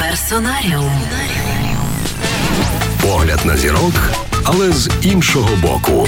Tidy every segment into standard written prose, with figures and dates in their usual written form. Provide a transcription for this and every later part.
Персонаріум. Погляд на зірок, але з іншого боку.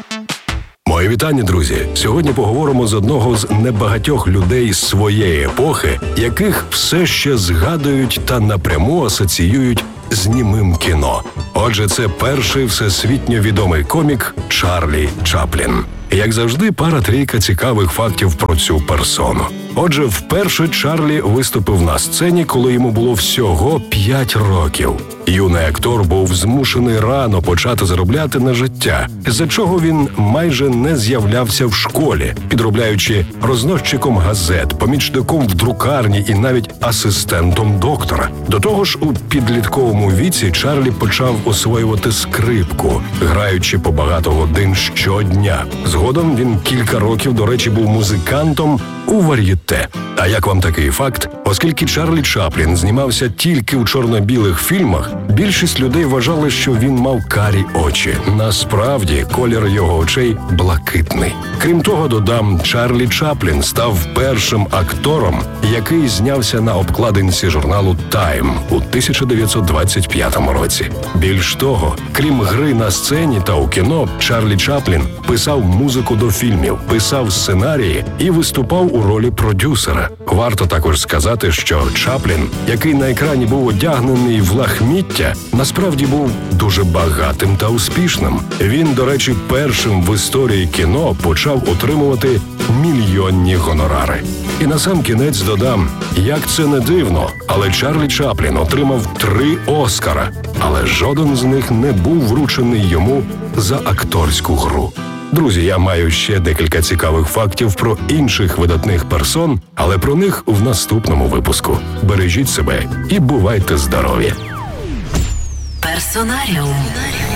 Мої вітання, друзі! Сьогодні поговоримо з одного з небагатьох людей своєї епохи, яких все ще згадують та напряму асоціюють з німим кіно. Отже, це перший всесвітньо відомий комік Чарлі Чаплін. Як завжди, пара-трійка цікавих фактів про цю персону. Отже, вперше Чарлі виступив на сцені, коли йому було всього 5 років. Юний актор був змушений рано почати заробляти на життя, з-за чого він майже не з'являвся в школі, підробляючи розносчиком газет, помічником в друкарні і навіть асистентом доктора. До того ж, у підлітковому віці Чарлі почав освоювати скрипку, граючи по багато годин щодня. Згодом він кілька років, до речі, був музикантом у вар'єте. А як вам такий факт? Оскільки Чарлі Чаплін знімався тільки у чорно-білих фільмах, більшість людей вважали, що він мав карі очі. Насправді, колір його очей блакитний. Крім того, додам, Чарлі Чаплін став першим актором, який знявся на обкладинці журналу «Тайм» у 1925 році. Більш того, крім гри на сцені та у кіно, Чарлі Чаплін писав музику до фільмів, писав сценарії і виступав у ролі продюсера. Варто також сказати, що Чаплін, який на екрані був одягнений в лахміття, насправді був дуже багатим та успішним. Він, до речі, першим в історії кіно почав отримувати мільйонні гонорари. І насамкінець додам, як це не дивно, але Чарлі Чаплін отримав 3 Оскара, але жоден з них не був вручений йому за акторську гру. Друзі, я маю ще декілька цікавих фактів про інших видатних персон, але про них в наступному випуску. Бережіть себе і бувайте здорові! Персонаріум.